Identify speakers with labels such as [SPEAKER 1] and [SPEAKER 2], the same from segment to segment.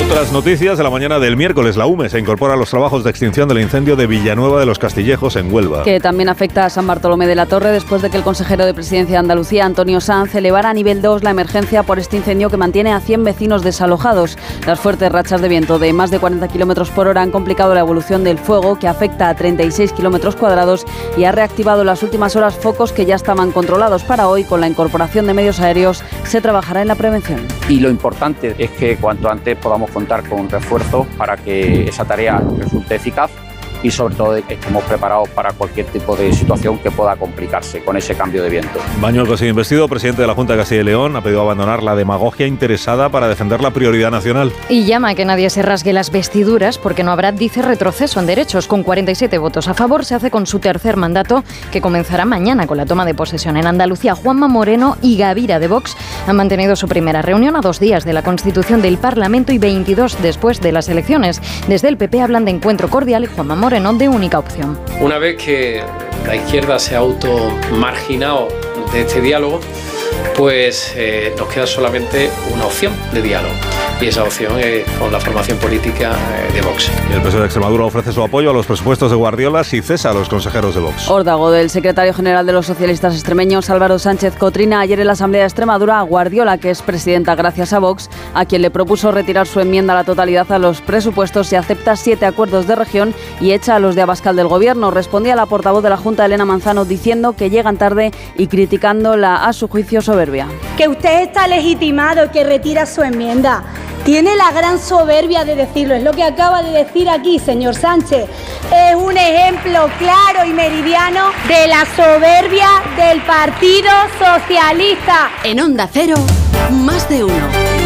[SPEAKER 1] Otras noticias de la mañana del miércoles. La UME se incorpora a los trabajos de extinción del incendio de Villanueva de los Castillejos en Huelva.
[SPEAKER 2] Que también afecta a San Bartolomé de la Torre después de que el consejero de Presidencia de Andalucía, Antonio Sanz, elevara a nivel 2 la emergencia por este incendio que mantiene a 100 vecinos desalojados. Las fuertes rachas de viento de más de 40 km por hora han complicado la evolución del fuego, que afecta a 36 km cuadrados y ha reactivado en las últimas horas focos que ya estaban controlados. Para hoy, con la incorporación de medios aéreos, se trabajará en la prevención.
[SPEAKER 3] Y lo importante es que cuanto antes podamos contar con refuerzos para que esa tarea resulte eficaz y sobre todo que estemos preparados para cualquier tipo de situación que pueda complicarse con ese cambio de viento.
[SPEAKER 1] Bañuelos sigue investido, presidente de la Junta de Castilla y León, ha pedido abandonar la demagogia interesada para defender la prioridad nacional.
[SPEAKER 4] Y llama a que nadie se rasgue las vestiduras porque no habrá, dice, retroceso en derechos. Con 47 votos a favor se hace con su tercer mandato, que comenzará mañana con la toma de posesión. En Andalucía, Juanma Moreno y Gavira de Vox han mantenido su primera reunión a 2 días de la constitución del Parlamento y 22 después de las elecciones. Desde el PP hablan de encuentro cordial y Juanma Moreno de única opción.
[SPEAKER 5] Una vez que la izquierda se ha automarginado de este diálogo, pues nos queda solamente una opción de diálogo. Y esa opción es con la formación política de Vox.
[SPEAKER 1] Y el PSOE de Extremadura ofrece su apoyo a los presupuestos de Guardiola si cesa a los consejeros de Vox.
[SPEAKER 2] Órdago del secretario general de los socialistas extremeños, Álvaro Sánchez Cotrina, ayer en la Asamblea de Extremadura a Guardiola, que es presidenta gracias a Vox, a quien le propuso retirar su enmienda a la totalidad a los presupuestos, se acepta 7 acuerdos de región y echa a los de Abascal del Gobierno. Respondía la portavoz de la Junta, Elena Manzano, diciendo que llegan tarde y criticando la, a su juicio, soberbia.
[SPEAKER 6] Que usted está legitimado y que retira su enmienda. Tiene la gran soberbia de decirlo, es lo que acaba de decir aquí, señor Sánchez. Es un ejemplo claro y meridiano de la soberbia del Partido Socialista.
[SPEAKER 7] En Onda Cero, más de uno.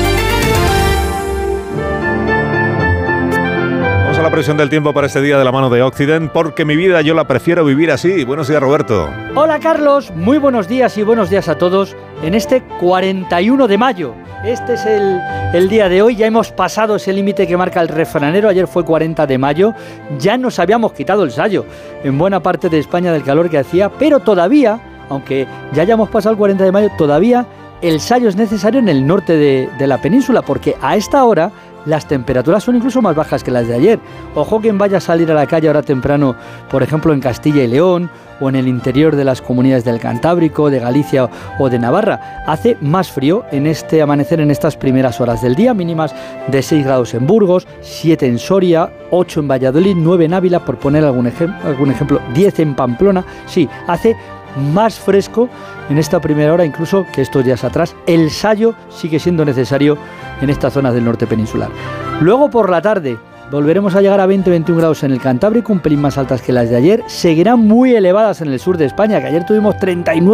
[SPEAKER 1] Vamos a la previsión del tiempo para este día de la mano de Occident, porque mi vida yo la prefiero vivir así. Buenos días, Roberto.
[SPEAKER 8] Hola, Carlos. Muy buenos días y buenos días a todos en este 41 de mayo. Este es el día de hoy, ya hemos pasado ese límite que marca el refranero, ayer fue 40 de mayo, ya nos habíamos quitado el sayo en buena parte de España del calor que hacía, pero todavía, aunque ya hayamos pasado el 40 de mayo, todavía el sayo es necesario en el norte de la península, porque a esta hora las temperaturas son incluso más bajas que las de ayer. Ojo quien vaya a salir a la calle ahora temprano, por ejemplo en Castilla y León o en el interior de las comunidades del Cantábrico, de Galicia o de Navarra. Hace más frío en este amanecer, en estas primeras horas del día, mínimas de 6 grados en Burgos, 7 en Soria, 8 en Valladolid, 9 en Ávila, por poner algún ejemplo, 10 en Pamplona. Sí, hace más fresco en esta primera hora incluso que estos días atrás. El sayo sigue siendo necesario en estas zonas del norte peninsular. Luego por la tarde volveremos a llegar a 20-21 grados en el Cantábrico, un pelín más altas que las de ayer. Seguirán muy elevadas en el sur de España, que ayer tuvimos 39